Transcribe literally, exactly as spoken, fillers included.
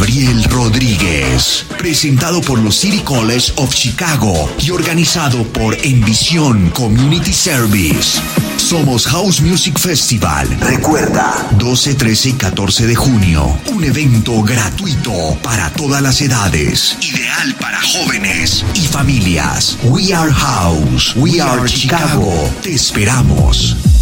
Gabriel Rodríguez. Presentado por los City College of Chicago y organizado por Envisión Community Service. Somos House Music Festival. Recuerda, doce, trece y catorce de junio. Un evento gratuito para todas las edades. Ideal para jóvenes y familias. We are House. We are Chicago. Te esperamos.